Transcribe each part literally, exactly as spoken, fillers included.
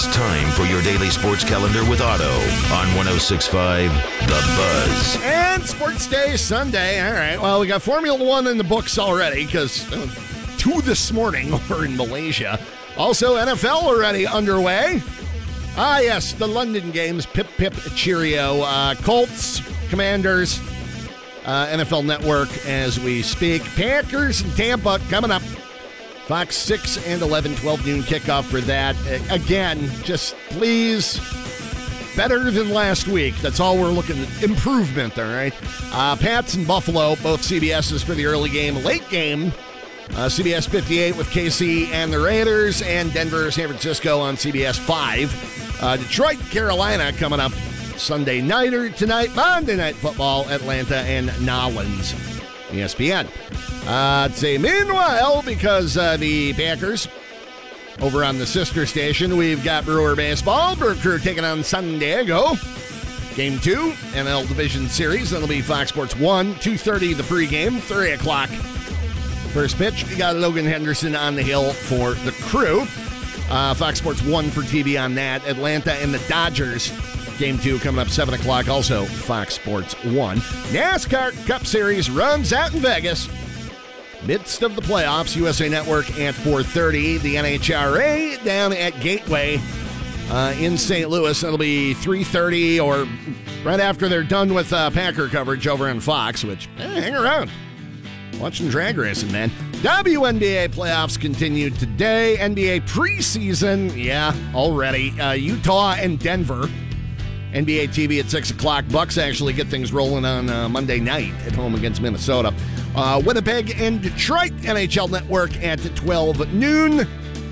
It's time for your daily sports calendar with Otto on one oh six point five The Buzz. And Sports Day Sunday. All right. Well, we got Formula One in the books already because uh, two this morning over in Malaysia. Also, N F L already underway. Ah, yes, the London games. Pip, pip, cheerio. Uh, Colts, Commanders, uh, N F L Network as we speak. Packers and Tampa coming up. Fox six and eleven, twelve noon kickoff for that. Again, just please, better than last week. That's all we're looking at. Improvement, all right? Uh, Pats and Buffalo, both C B S's for the early game. Late game, uh, C B S fifty-eight with K C and the Raiders, and Denver, San Francisco on C B S five. Uh, Detroit, Carolina coming up Sunday nighter tonight. Monday Night Football, Atlanta and Nolans, E S P N. Uh, I'd say meanwhile, because uh, the Packers over on the sister station, we've got Brewer Baseball. Brewer Crew taking on San Diego. Game two, N L Division Series. That'll be Fox Sports one, two thirty the pregame, three o'clock. First pitch, we got Logan Henderson on the hill for the Crew. Uh, Fox Sports one for T V on that. Atlanta and the Dodgers. Game two coming up seven o'clock, also Fox Sports one. NASCAR Cup Series runs out in Vegas. Midst of the playoffs, U S A Network at four thirty. The N H R A down at Gateway uh, in Saint Louis. That'll be three thirty or right after they're done with uh, Packer coverage over on Fox, which, eh, hang around. Watching drag racing, man. W N B A playoffs continued today. N B A preseason, yeah, already. Uh, Utah and Denver. N B A T V at six o'clock. Bucks actually get things rolling on uh, Monday night at home against Minnesota. Uh, Winnipeg and Detroit, N H L Network at twelve noon.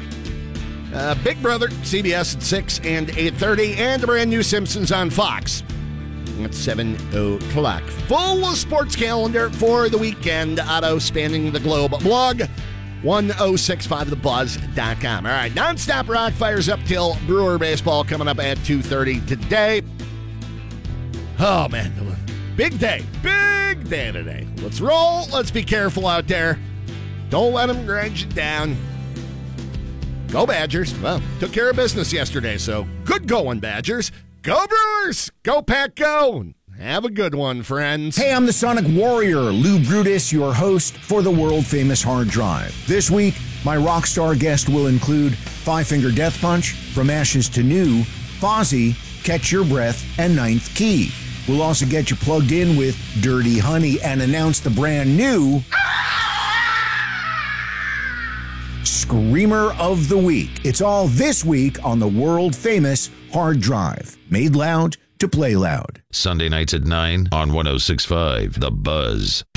Uh, Big Brother, C B S at six and eight thirty. And the brand new Simpsons on Fox at seven o'clock. Full sports calendar for the weekend. Otto spanning the globe. Blog ten sixty-five the buzz dot com. All right, nonstop rock fires up till Brewer Baseball coming up at two thirty today. Oh, man. Big day. Big day today. Let's roll. Let's be careful out there. Don't let them grind you down. Go Badgers. Well, took care of business yesterday, so good going, Badgers. Go Brewers. Go Pack, go. Have a good one, friends. Hey, I'm the Sonic Warrior, Lou Brutus, your host for the world-famous Hard Drive. This week, my rock star guest will include Five Finger Death Punch, From Ashes to New, Fozzy, Catch Your Breath, and Ninth Key. We'll also get you plugged in with Dirty Honey and announce the brand new Screamer of the Week. It's all this week on the world-famous Hard Drive. Made loud to play loud. Sunday nights at nine on one oh six point five The Buzz.